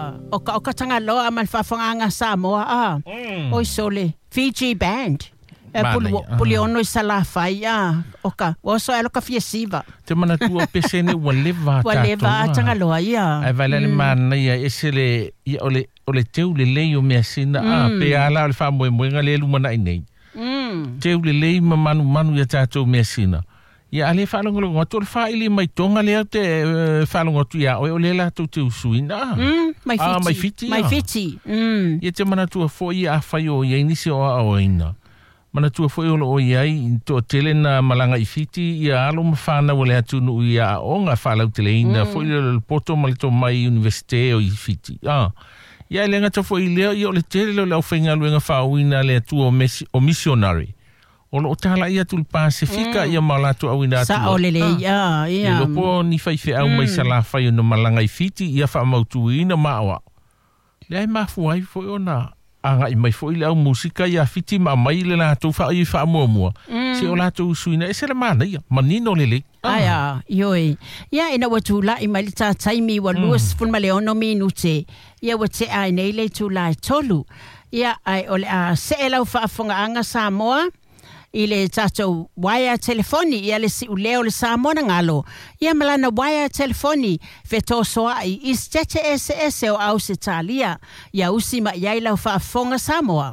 O ka tangaloa amal whawhanganga Samoa, Oi sole, Fiji Band. Puliono sa la fai, Oka, oso alo ka fiesiva. Te mana tua pesene wa leva Wa leva tangaloa, Ai vai lale mana ia esele, ia ole teu le leo mea sina, pe ala ole wha moenga le lumana inei. Teu le lei manu ia tātou mea sina. Ia ale whalongolongo, tō le whaili mai tonga lea te whalongotu ia, o le la tau te usuina. Mai fiti. Mai fiti. Ia te mana tua fo ia a whai o ia inisi o a oina. Mana tua fo o iai, tō tele na malanga i fiti, ia alo mawhana wale atu nu ia a onga whalau tele ina, fo ia le poto malito mai universite o i fiti. Ia le ngata fo i leo, ia o le tele leo lau whenga luenga whauina le atu o missionary. O lo tala ia tul Pasifika ia malatu awina atu. Sa olele ia. Ia lopo ni whaife au mai sa la whai no malanga i fiti ia wha mautu ina maawa. Lea mafu ai fo ona anga i mai fo ile au musika ia fiti ma mai le la tu wha i wha mua. Se o la tu suina e se la mana ia. Manino lele. Aya, ioi. Ia ina watu la i mai ta taimi wa luas fun maleono minute. Ia wate ai nei le tu la tolu. Ia ai ole a se elau whaafunga anga Samoa. Ile tato waya telefoni ia le si uleo le Samoa ngalo ia malana waya telefoni feto soa I istete ese o aus Italia ia usima ia ila whaafonga Samoa.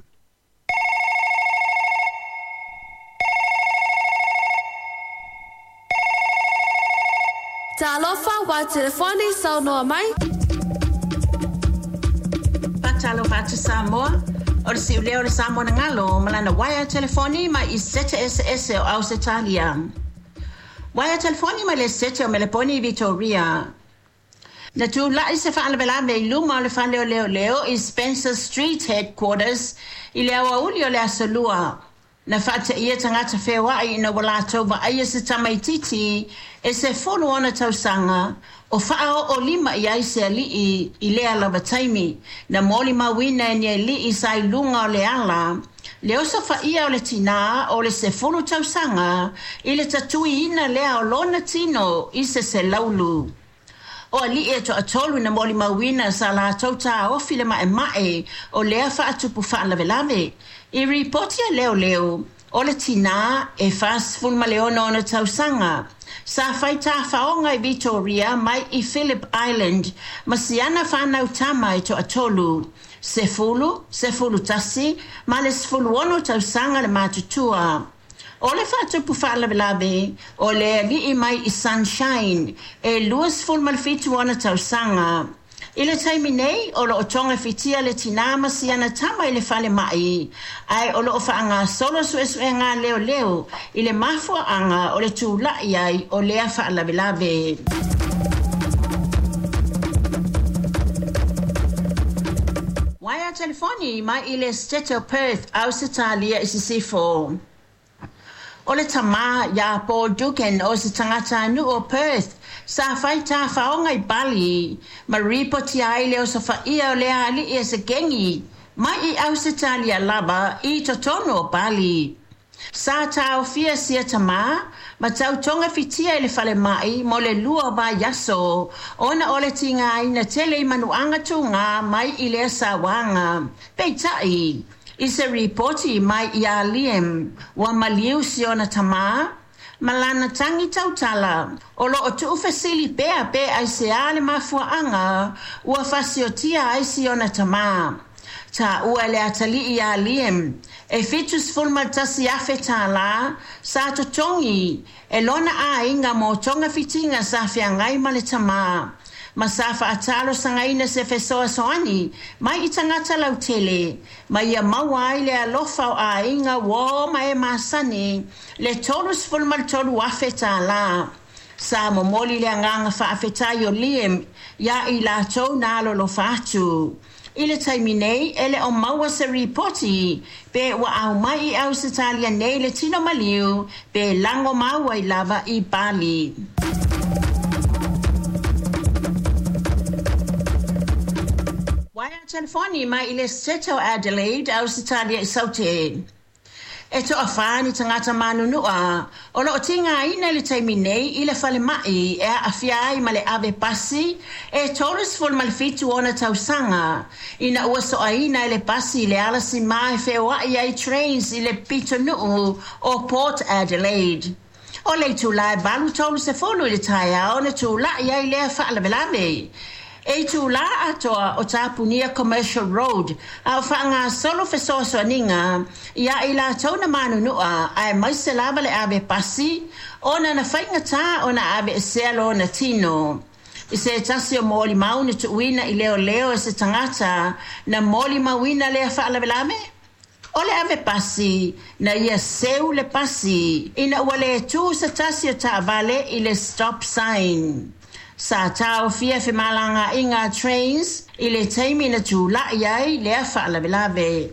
Talofa wa telefoni saunoa mai. Patalofa tu Samoa. O le si uleo le Samoa ngalo malana waya telefoni ma istete ese o aus Italia. Waya telefoni ma le sete o meleponi Victoria. Na tu la se fa ala vela me luma le fa leo is Spencer Street headquarters ile awa uli o le asolua. Na fa te ia tangata fewa I ina wala tova ai se tamaititi e se fonu ona tausanga o fa'ao o lima I aise ali I lea lava taimi na moli mawina ni li I sai lunga o le ala leo sa fa'ia o le tina o le se fonu tausanga I le tatui ina lea o lona tino I se laulu. O ali e to atolu na moli mawina sa la tauta o file mae o lea fa'atupu fa'alavelave. I reportia leo o le tina e fast fun maleona ona tausanga. Sa faita faonga I Victoria mai I Phillip Island masiana whanau tama I to atolu. Sefulu tasi ma le sefulu ono tausanga le matutua. O le whatupu whaalawelawe o le li I mai I Sunshine e luas ful malfitu ona tausanga. I le taimi nei, o lo o tonga fitia le tinama siana tama I le whale mai. Ai o lo o whaanga solo suesue ngā leo. I le mafua anga o le tūla iai o lea whaalawelawe. Waya telefoni mai I le State of Perth, aus Italia I sifo. O le tama ya Paul Dugan o se tangata nu o Perth. Sa faita faonga I Bali, ma ripoti ai leo sa faia o lea ali I se gengi, mai I aus Italia laba I totono o Bali. Sa tau fia sia tama, ma tau tonga fitia I le fale mai, mo le lua ba yaso, ona ole tinga ai na tele I manuanga tunga mai I lea sa wanga. Peitai, I se ripoti mai I aliem, wa maliu siona tama, malana tangi tautala o lo o tu fasili pe ai se ale mafuanga ua fasiotia ai siona tama ta ua le atali I aliem e fitus fulma tasi afetala sa to tongi e lona a inga mo tonga fitinga sa fiangai male tama masafa atalo sangaina se fesoa soani mai itangata lautele mai ia mawai le alofa a inga wo mai masani le tolus fulmal tolu afeta la sa momoli le nganga fa afeta yo liem ya ila to nalo lo fatu ile taiminei ele o maua se reporti pe wa au mai au Italia nei le tino maliu pe lango maua I lava I Bali. Waya telefoni mai ile Seto Adelaide aus Italia I saute. E to afani tangata manunua, o lo tinga ina le taimi nei i le fale mai e a fiai ma le ave pasi, e toris fol malfitu ona tausanga, ina ua so aina i le pasi le alasi mai fewa i ai trains i le pito nuu o Port Adelaide. O le tūlai balu tolu se folu i le taia o le tūla i ai lea whaalawelawe. E tūla atoa o Tapunia Commercial Road a o whaanga solo fesoso aninga ia i la tauna manunua ai maise lava le ave pasi ona na whainga tā o na ave eselo na tino. I se tasi o mōli mau ni tuuina i leo leo e se tangata na mōli mauina lea whaalawelawe. O le ave pasi na ia seu le pasi ina ua le tū sa tasi o ta vale i le stop sign. Sa tau fia fe malanga inga trains i le taimi na tū la iai lea whaalawelawe.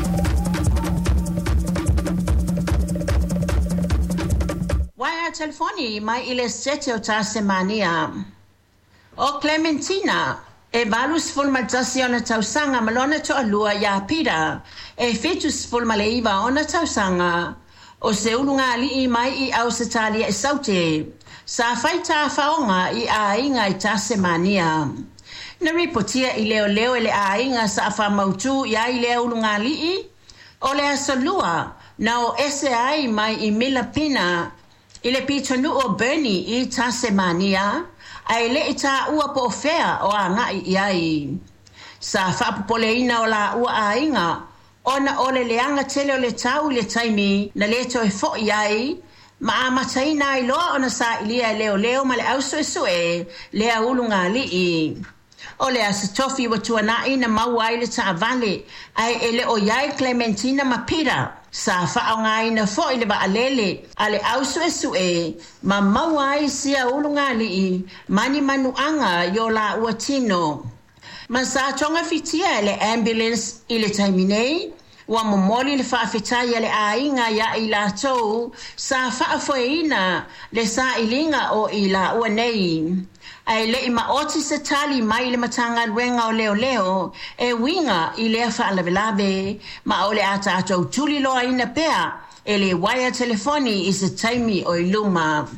Waia telefoni mai i le sete o ta semania. O Clementina e valus fulmatasi ona tausanga malona to alua ya pira e fetus fulmaleiva ona tausanga o se ulunga li mai i au setalia e saute sa faita faonga i a inga i ta semania na ripotia i leo leo ele a inga sa fa mautu ya i leo ulunga li o le asolua na o SAI mai i Milapina i le pitonu o Bernie i ta semania ai le ita ua po fea o a ngai iai. Sa whaapupoleina o la ua a inga, ona o le leanga tele o le tau le taimi na le to e fo iai, ma a mataina i loa ona sa ilia leo leo ma le auso e sue le a ulunga li i. O le asitofi wa tuanai na mauai le ta vale, ai ele o iai Clementina Mapira. Sa whaongai na fo i le wa alele, ale ausu e sue, ma mauai sia ulunga li i, mani manuanga yo la uatino. Ma sa tonga fitia le ambulance i le taiminei, wa momoli le whaafetai le ainga ya i la tou, sa whaafoeina le sa ilinga o i la uanei. Ai le i maoti se tali mai le matanga ruenga o leo leo e winga i lea whaalawelawe ma o le ata atou tuli loa ina pea e le waia telefoni i se taimi o i luma.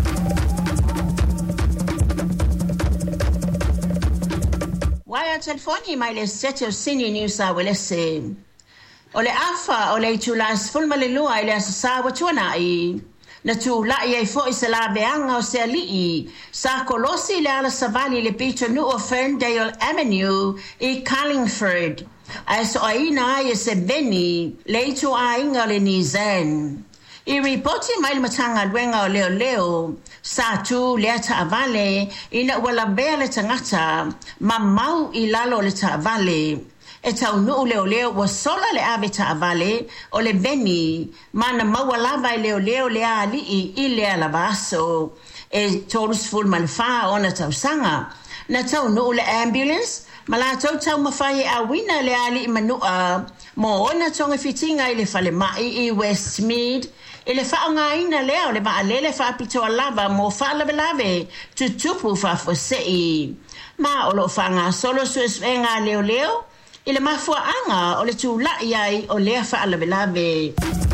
Waia telefoni mai le sete o sini New South Wales. O le afa o le itulas fulma le lua i le asasa wa tuanai. Na tu la ia fo se la beanga o se ali sa kolosi le ala savali le pito nu o Ferndale Avenue i Carlingford as aina ia se beni le tu ainga le nizan i ripoti mai matanga ruenga o leo leo sa tu le ta vale ina wala bele tangata mamau i lalo le ta vale e tau nuu leo leo wa sola le ave ta vale o le beni mana mawalava i leo leo le ali i le lavaso e torus full malfa ona tau sanga na tau nuu le ambulance mala tau mawhai a wina le ali i manua mo ona tonga fitinga i le fale mai i Westmead i le whaonga ina leo le maa lele whaapitoa lava mo whaalawelawe tutupu whaafosei ma o lo whaanga solo sueswenga leo leo i le mafuaanga o le tūla iai o lea whaalawelawe.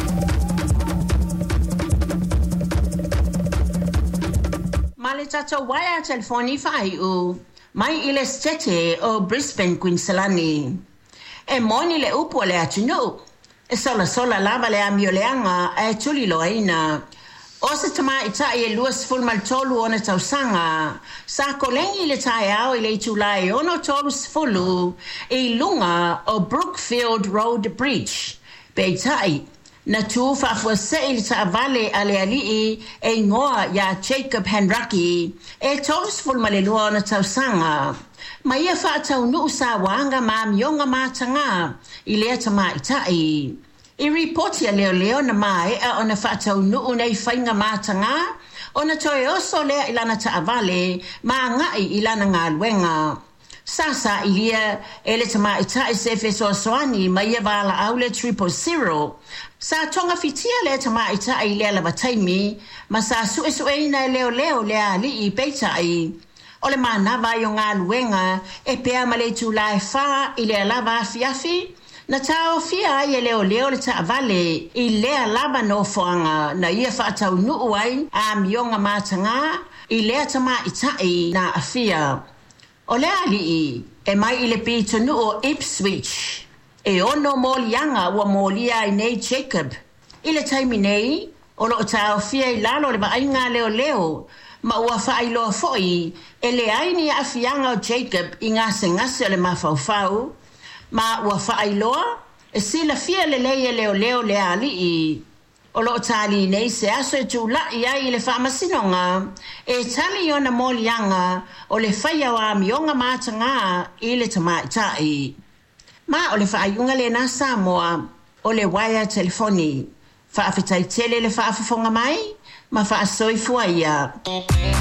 Ma le tato waia telefoni whaiu, mai i le stete o Brisbane, Queenslandi. E moni le upo le atunu, e sola lava le amioleanga e tuli loaina. O se tama i tai e luas fulmal tolu ona tausanga, sa kolengi le tai au i le tulai ono tolu sfulu i lunga o Brookfield Road Bridge. Pe tai, na tu whaafuase i le ta vale ale alii e ngoa ya Jacob Henraki e tolu sfulma le lua ona tausanga. Ma ia whaatau nuu sa wanga ma mionga matanga i le tama i tai. I ripotia leo leo na mai a ona whaatau nuu nei whainga mātanga, ona toe oso lea ilana taavale, ma ngai ilana ngā luenga. Sasa ilia ele tama ita se feso soani ma ia wala aule 000. Sa tonga fitia le tama ita ilia la bataimi, ma sa suesueina leo leo lea li i peitai. Ole mana vai o ngā luenga e pea ma le tūlae wha i lea lava fiafi, Na tau fia ia leo le ta vale I lea lava no foanga na ia whaatau nuu ai a mionga mātanga I lea tama itai na afia. O lea li e mai I le pitonu o Ipswich. E ono molianga ua molia I nei Jacob. I le taimi nei, o lo tau fia I lalo le maainga leo ma ua whaailoa foi e le aini a fianga o Jacob I ngase o le mawhauwhau. Ma ua whaailoa, e sila fia le leia leo le alii. O lo tali nei se aso e tūla I ai le whaamasinonga, e tali ona molianga o le whaia wa mionga mātanga I le tamaitai. Ma o le whaaiunga le nā Samoa, o le waia telefoni, whaafetai tele le whaafafonga mai, ma whaasoifua ia.